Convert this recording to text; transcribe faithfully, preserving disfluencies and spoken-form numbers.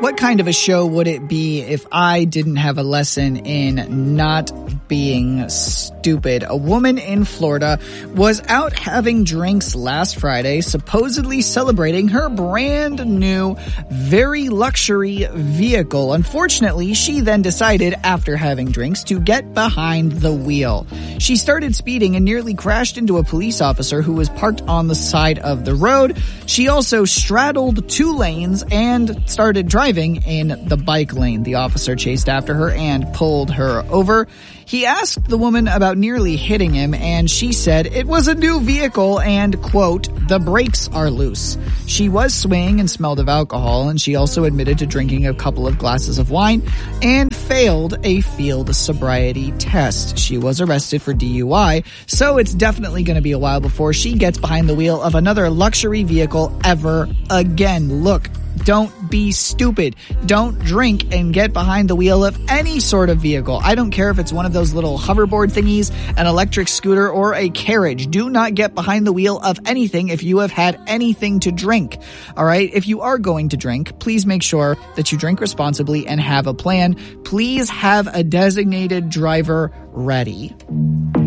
What kind of a show would it be if I didn't have a lesson in not being stupid? A woman in Florida was out having drinks last Friday, supposedly celebrating her brand new, very luxury vehicle. Unfortunately, she then decided, after having drinks, to get behind the wheel. She started speeding and nearly crashed into a police officer who was parked on the side of the road. She also straddled two lanes and started driving in the bike lane. The officer chased after her and pulled her over. He asked the woman about nearly hitting him, and she said it was a new vehicle and, quote, the brakes are loose. She was swaying and smelled of alcohol, and she also admitted to drinking a couple of glasses of wine and failed a field sobriety test. She was arrested for D U I, so it's definitely going to be a while before she gets behind the wheel of another luxury vehicle ever again. Look, don't be stupid. Don't drink and get behind the wheel of any sort of vehicle. I don't care if it's one of those little hoverboard thingies, an electric scooter, or a carriage. Do not get behind the wheel of anything if you have had anything to drink. All right? If you are going to drink, please make sure that you drink responsibly and have a plan. Please have a designated driver ready.